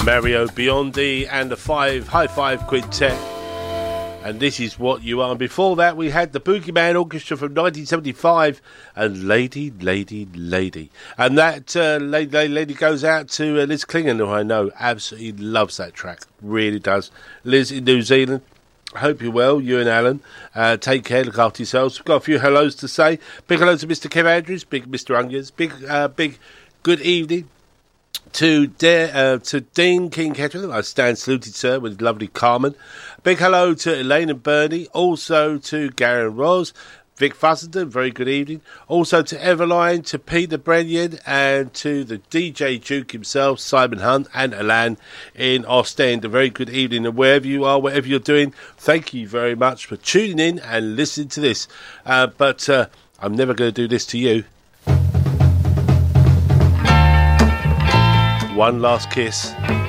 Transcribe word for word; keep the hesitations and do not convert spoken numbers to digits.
Mario Biondi and the five High Five Quintet, and This Is What You Are. And before that we had the Boogeyman Orchestra from nineteen seventy-five and Lady, Lady, Lady. And that uh, Lady, Lady, Lady goes out to uh, Liz Klingon, who I know absolutely loves that track, really does. Liz in New Zealand, I hope you're well, you and Alan. Uh, take care, look after yourselves. We've got a few hellos to say. Big hello to Mister Kev Andrews, big Mister Ungers, big, uh, big good evening to De- uh, to Dean King Kettering. I stand saluted, sir, with lovely Carmen. Big hello to Elaine and Bernie. Also to Gary and Roz. Vic Fussenden, very good evening. Also to Everline, to Peter Brennan, and to the D J Duke himself, Simon Hunt, and Alan in Ostend. A very good evening, and wherever you are, whatever you're doing, thank you very much for tuning in and listening to this. Uh, but uh, I'm never going to do this to you. One last kiss.